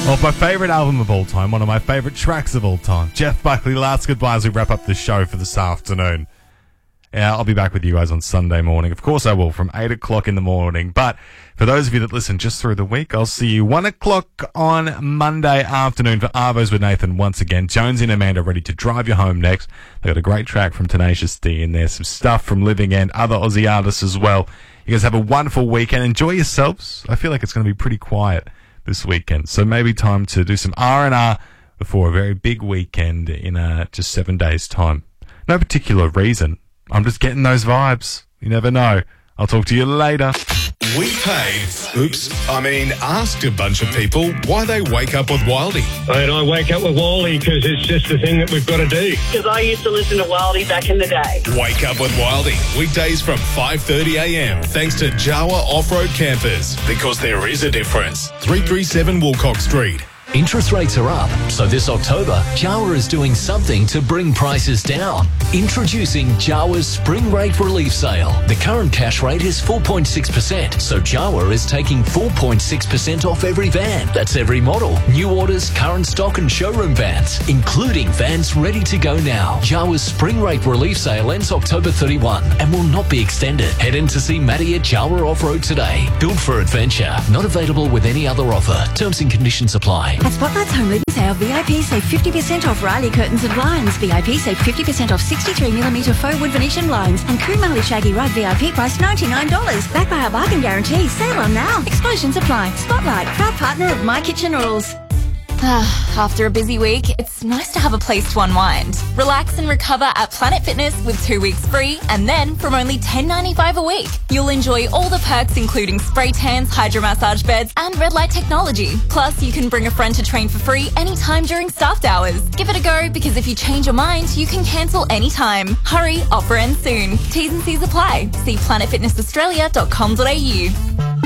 Well, my favourite album of all time, one of my favourite tracks of all time. Jeff Buckley, Last Goodbye, as we wrap up the show for this afternoon. Yeah, I'll be back with you guys on Sunday morning. Of course I will, from 8 o'clock in the morning. But for those of you that listen just through the week, I'll see you 1 o'clock on Monday afternoon for Arvos with Nathan once again. Jonesy and Amanda ready to drive you home next. They got a great track from Tenacious D in there, some stuff from Living End, other Aussie artists as well. You guys have a wonderful weekend. Enjoy yourselves. I feel like it's going to be pretty quiet this weekend, so maybe time to do some R&R before a very big weekend in just 7 days' time. No particular reason. I'm just getting those vibes. You never know. I'll talk to you later. We asked a bunch of people why they wake up with Wildy. And I wake up with Wildy because it's just the thing that we've got to do. Because I used to listen to Wildy back in the day. Wake up with Wildy. Weekdays from 5:30 a.m. Thanks to Jawa Off-Road Campers. Because there is a difference. 337 Woolcock Street. Interest rates are up, so this October, Jawa is doing something to bring prices down. Introducing Jawa's Spring Rate Relief Sale. The current cash rate is 4.6%, so Jawa is taking 4.6% off every van. That's every model, new orders, current stock and showroom vans, including vans ready to go now. Jawa's Spring Rate Relief Sale ends October 31 and will not be extended. Head in to see Matty at Jawa Off-Road today. Built for adventure. Not available with any other offer. Terms and conditions apply. At Spotlight's Home Living Sale, VIP save 50% off Riley curtains and blinds. VIP save 50% off 63mm faux wood Venetian blinds. And Cool Marley Shaggy Rug VIP price $99. Backed by our bargain guarantee. Sale on now. Exclusions apply. Spotlight, proud partner of My Kitchen Rules. After a busy week, it's nice to have a place to unwind. Relax and recover at Planet Fitness with 2 weeks free, and then from only $10.95 a week, you'll enjoy all the perks including spray tans, hydromassage beds, and red light technology. Plus, you can bring a friend to train for free anytime during staffed hours. Give it a go, because if you change your mind, you can cancel anytime. Hurry, offer ends soon. T's and C's apply. See planetfitnessaustralia.com.au.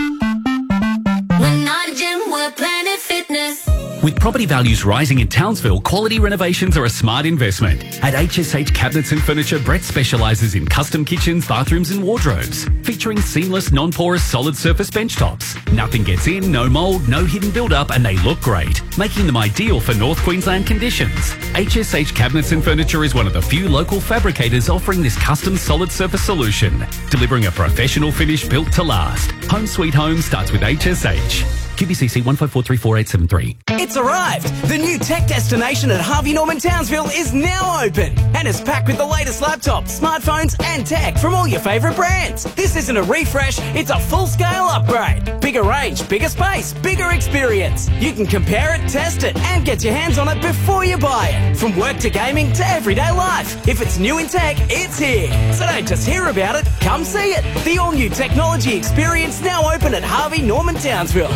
We're not a gym, we're Planet Fitness. With property values rising in Townsville, quality renovations are a smart investment. At HSH Cabinets and Furniture, Brett specialises in custom kitchens, bathrooms and wardrobes, featuring seamless, non-porous, solid surface bench tops. Nothing gets in, no mould, no hidden build-up, and they look great, making them ideal for North Queensland conditions. HSH Cabinets and Furniture is one of the few local fabricators offering this custom solid surface solution, delivering a professional finish built to last. Home Sweet Home starts with HSH. QBCC 154344873. It's arrived! The new tech destination at Harvey Norman Townsville is now open and is packed with the latest laptops, smartphones and tech from all your favourite brands. This isn't a refresh, it's a full-scale upgrade. Bigger range, bigger space, bigger experience. You can compare it, test it and get your hands on it before you buy it. From work to gaming to everyday life. If it's new in tech, it's here. So don't just hear about it, come see it. The all-new technology experience now open at Harvey Norman Townsville.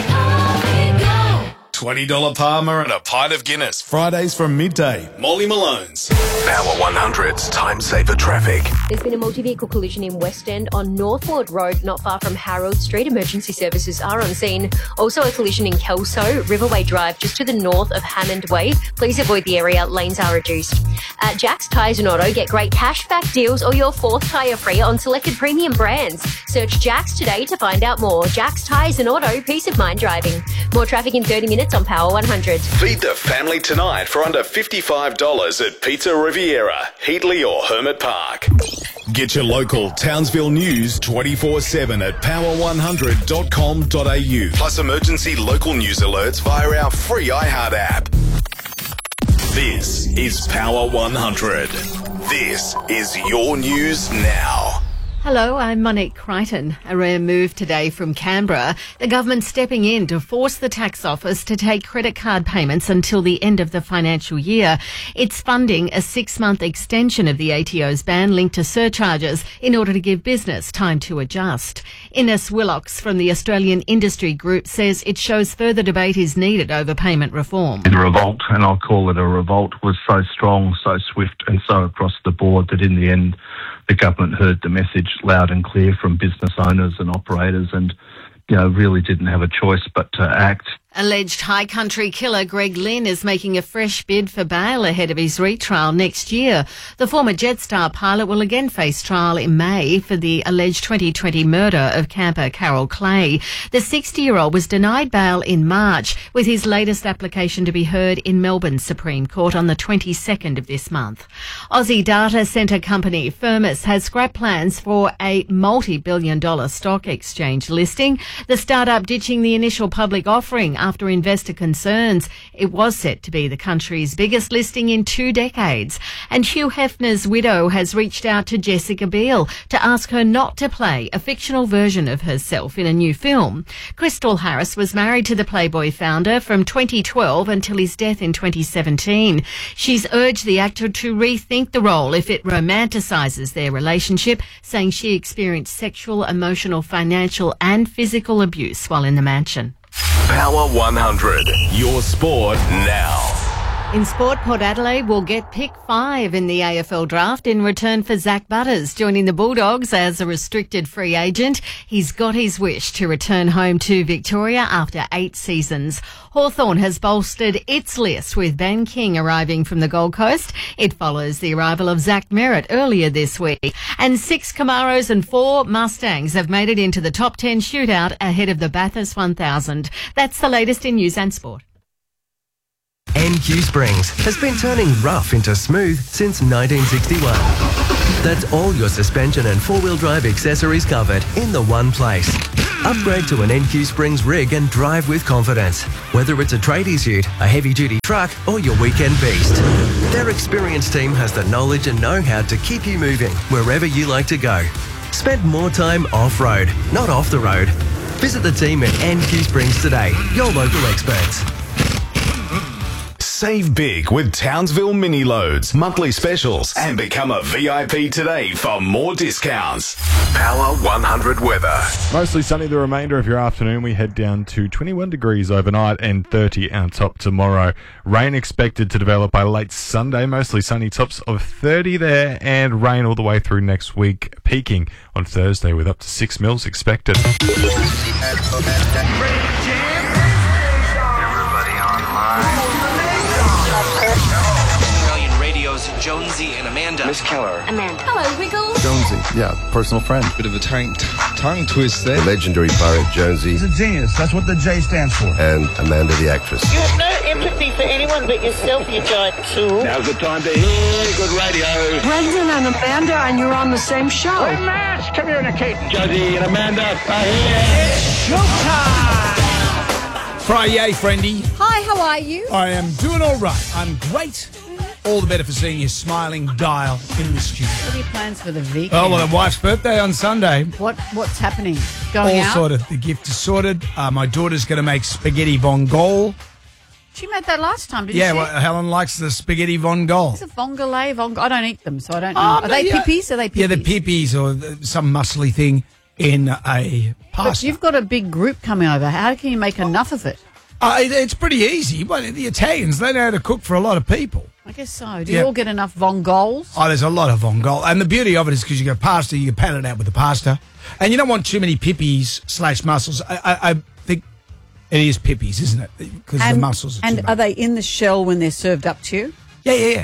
$20 Palmer and a pint of Guinness. Fridays from midday. Molly Malone's. Power 100's Time Saver Traffic. There's been a multi-vehicle collision in West End on Northwood Road, not far from Harold Street. Emergency services are on scene. Also a collision in Kelso, Riverway Drive, just to the north of Hammond Way. Please avoid the area. Lanes are reduced. At Jack's Tyres and Auto, get great cashback deals or your fourth tyre free on selected premium brands. Search Jack's today to find out more. Jack's Tyres and Auto, peace of mind driving. More traffic in 30 minutes on Power 100. Feed the family tonight for under $55 at Pizza Riviera, Heatley or Hermit Park. Get your local Townsville news 24/7 at power100.com.au. Plus emergency local news alerts via our free iHeart app. This is Power 100. This is your news now. Hello, I'm Monique Crichton. A rare move today from Canberra. The government stepping in to force the tax office to take credit card payments until the end of the financial year. It's funding a 6-month extension of the ATO's ban linked to surcharges in order to give business time to adjust. Ines Willocks from the Australian Industry Group says it shows further debate is needed over payment reform. The revolt, and I'll call it a revolt, was so strong, so swift and so across the board that in the end the government heard the message loud and clear from business owners and operators and, really didn't have a choice but to act. Alleged high country killer Greg Lynn is making a fresh bid for bail ahead of his retrial next year. The former Jetstar pilot will again face trial in May for the alleged 2020 murder of camper Carol Clay. The 60-year-old was denied bail in March, with his latest application to be heard in Melbourne Supreme Court on the 22nd of this month. Aussie data centre company Firmus has scrapped plans for a multi-billion-dollar stock exchange listing. The startup ditching the initial public offering after investor concerns. It was set to be the country's biggest listing in 2 decades. And Hugh Hefner's widow has reached out to Jessica Biel to ask her not to play a fictional version of herself in a new film. Crystal Harris was married to the Playboy founder from 2012 until his death in 2017. She's urged the actor to rethink the role if it romanticises their relationship, saying she experienced sexual, emotional, financial and physical abuse while in the mansion. Power 100. Your sport now. In sport, Port Adelaide will get pick 5 in the AFL draft in return for Zach Butters joining the Bulldogs as a restricted free agent. He's got his wish to return home to Victoria after 8 seasons. Hawthorn has bolstered its list with Ben King arriving from the Gold Coast. It follows the arrival of Zach Merritt earlier this week. And 6 Camaros and 4 Mustangs have made it into the top 10 shootout ahead of the Bathurst 1000. That's the latest in news and sport. NQ Springs has been turning rough into smooth since 1961. That's all your suspension and four-wheel drive accessories covered in the one place. Upgrade to an NQ Springs rig and drive with confidence. Whether it's a tradies ute, a heavy-duty truck or your weekend beast. Their experienced team has the knowledge and know-how to keep you moving wherever you like to go. Spend more time off-road, not off the road. Visit the team at NQ Springs today, your local experts. Save big with Townsville Mini Loads, monthly specials, and become a VIP today for more discounts. Power 100 weather. Mostly sunny the remainder of your afternoon. We head down to 21 degrees overnight and 30 on top tomorrow. Rain expected to develop by late Sunday. Mostly sunny, tops of 30 there, and rain all the way through next week, peaking on Thursday with up to 6 mils expected. Jonesy and Amanda. Miss Keller. Amanda. Hello, Wiggle. Jonesy, yeah, personal friend. Bit of a tongue twist there. The legendary pirate Jonesy. He's a genius. That's what the J stands for. And Amanda, the actress. You have no empathy for anyone but yourself, you giant tool. Now's the time to hear good radio. Brendan and Amanda, and you're on the same show. We're mass communicating. Jonesy and Amanda are here. It's showtime! Friday, friendy. Hi, how are you? I am doing all right. I'm great. All the better for seeing your smiling dial in the studio. What are your plans for the weekend? Oh, well, my wife's birthday on Sunday. What's happening? Going all out? sorted. The gift is sorted. My daughter's going to make spaghetti vongole. She made that last time, didn't she? Yeah, well, Helen likes the spaghetti vongole. Is it vongole? I don't eat them, so I don't know. Are they pippies? Yeah, they're pippies or some muscly thing in a pasta. But you've got a big group coming over. How can you make enough of it? It's pretty easy. Well, the Italians, they know how to cook for a lot of people. I guess so. Do you all get enough vongoles? Oh, there's a lot of vongole. And the beauty of it is because you got pasta, you can pat it out with the pasta. And you don't want too many pippies / mussels. I think it is pippies, isn't it? Because the mussels are too are they in the shell when they're served up to you? Yeah.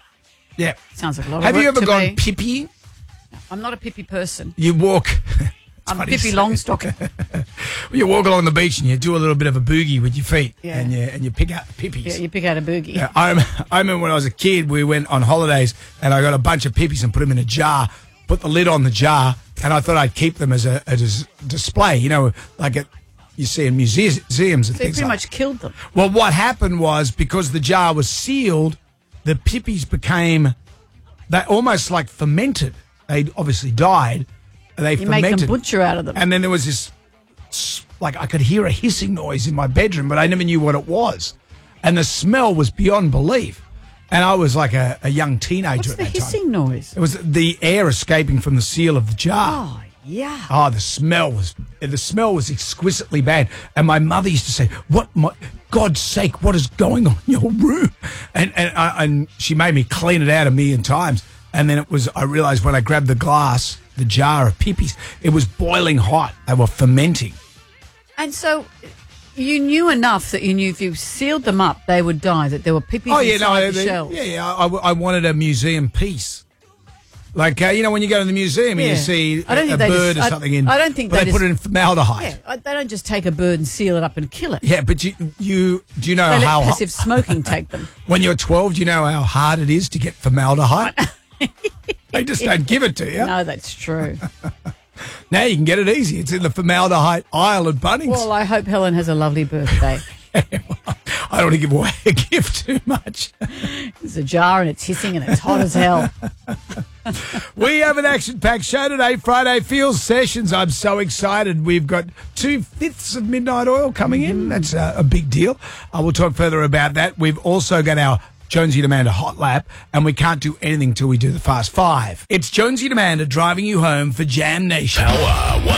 Sounds like a lot Have of work you ever to gone me. pippy? I'm not a pippy person. You walk... I'm a Pippi Longstocking. You walk along the beach and you do a little bit of a boogie with your feet, Yeah. and you pick out the pippies. Yeah, you pick out a boogie. Yeah, I remember when I was a kid, we went on holidays and I got a bunch of pippies and put them in a jar, put the lid on the jar, and I thought I'd keep them as a display, like you see in museums and So you things pretty like much killed them. Well, what happened was, because the jar was sealed, the pippies became, they almost like fermented. They obviously died. They You fermented. make them butcher out of them. And then there was this, like, I could hear a hissing noise in my bedroom, but I never knew what it was. And the smell was beyond belief. And I was like a young teenager What's at the that time. hissing noise? It was the air escaping from the seal of the jar. Oh, yeah. Oh, the smell was exquisitely bad. And my mother used to say, God's sake, what is going on in your room? And she made me clean it out a million times. And then I realized when I grabbed the jar of pippies, it was boiling hot. They were fermenting. And so You knew enough that you knew if you sealed them up, they would die, that there were pippies inside the shells. I wanted a museum piece. Like, when you go to the museum and you see a bird or something in... I don't think they put it in formaldehyde. Yeah, they don't just take a bird and seal it up and kill it. Yeah, but do you know they how... let passive smoking take them. When you're 12, do you know how hard it is to get formaldehyde? They just don't give it to you. No, that's true. Now you can get it easy. It's in the formaldehyde aisle at Bunnings. Well, I hope Helen has a lovely birthday. I don't want to give away a gift too much. There's a jar and it's hissing and it's hot as hell. We have an action-packed show today, Friday Feels Sessions. I'm so excited. We've got 2/5 of Midnight Oil coming in. That's a big deal. We'll talk further about that. We've also got our Jonesy and Amanda Hot Lap, and we can't do anything till we do the Fast Five. It's Jonesy and Amanda driving you home for Jam Nation. Power